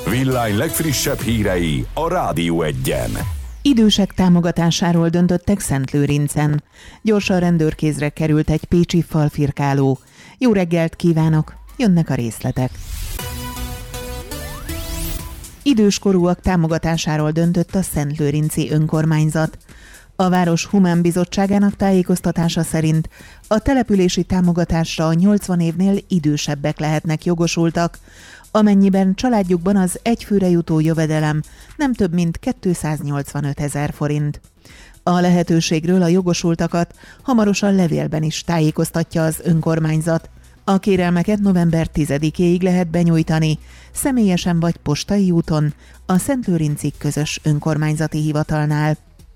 Villány legfrissebb hírei a Rádió Egyen. Idősek támogatásáról döntöttek Szentlőrincen. Gyorsan rendőrkézre került egy pécsi falfirkáló. Jó reggelt kívánok, jönnek a részletek. Időskorúak támogatásáról döntött a Szentlőrinci önkormányzat. A város Humán Bizottságának tájékoztatása szerint a települési támogatásra a 80 évnél idősebbek lehetnek jogosultak, amennyiben családjukban az egyfőre jutó jövedelem nem több mint 285 000 forint. A lehetőségről a jogosultakat hamarosan levélben is tájékoztatja az önkormányzat. A kérelmeket november 10-éig lehet benyújtani, személyesen vagy postai úton a Szentlőrinci Közös Önkormányzati Hivatalnál.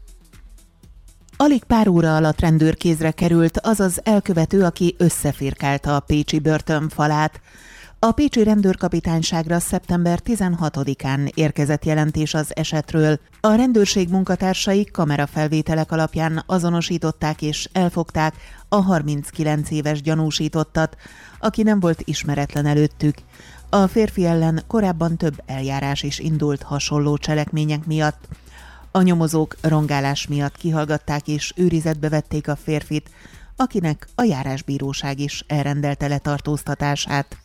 Alig pár óra alatt rendőrkézre került az az elkövető, aki összefirkálta a pécsi börtön falát. A pécsi rendőrkapitányságra szeptember 16-án érkezett jelentés az esetről. A rendőrség munkatársai kamerafelvételek alapján azonosították és elfogták a 39 éves gyanúsítottat, aki nem volt ismeretlen előttük. A férfi ellen korábban több eljárás is indult hasonló cselekmények miatt. A nyomozók rongálás miatt kihallgatták és őrizetbe vették a férfit, akinek a járásbíróság is elrendelte letartóztatását.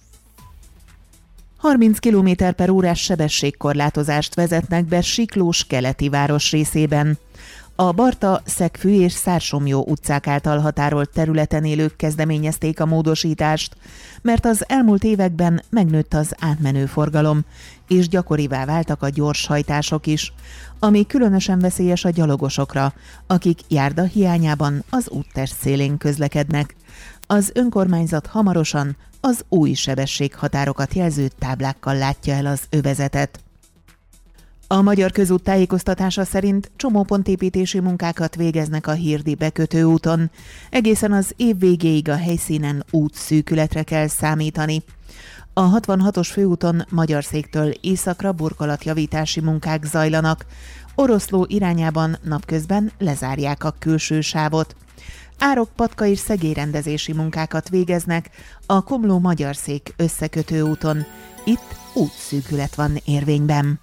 30 km/órás sebességkorlátozást vezetnek be Siklós keleti városrészében. A Barta, Szegfű és Szársomlyó utcák által határolt területen élők kezdeményezték a módosítást, mert az elmúlt években megnőtt az átmenő forgalom, és gyakorivá váltak a gyors hajtások is, ami különösen veszélyes a gyalogosokra, akik járda hiányában az úttest szélén közlekednek. Az önkormányzat hamarosan az új sebességhatárokat jelző táblákkal látja el az övezetet. A Magyar Közút tájékoztatása szerint csomópontépítési munkákat végeznek a Hirdi bekötőúton. Egészen az év végéig a helyszínen útszűkületre kell számítani. A 66-os főúton Magyarszéktől északra burkolatjavítási munkák zajlanak. Oroszló irányában napközben lezárják a külső sávot. Árok, Patka és szegélyrendezési munkákat végeznek a Komló-Magyarszék összekötő úton. Itt útszűkület van érvényben.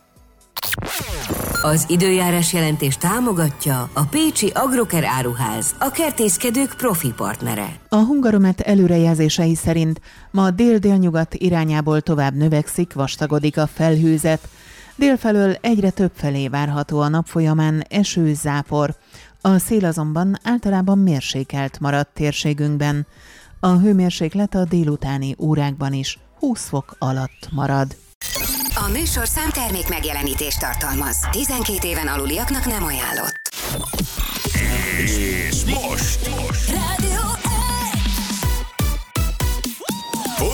Az időjárás jelentés támogatja a pécsi Agroker áruház, a kertészkedők profi partnere. A Hungaromet előrejelzései szerint ma dél-délnyugat irányából tovább növekszik, vastagodik a felhőzet. Délfelől egyre több felé várható a nap folyamán eső, zápor. A szél azonban általában mérsékelt maradt térségünkben. A hőmérséklet a délutáni órákban is 20 fok alatt marad. A műsorszám termék megjelenítést tartalmaz. 12 éven aluliaknak nem ajánlott. És most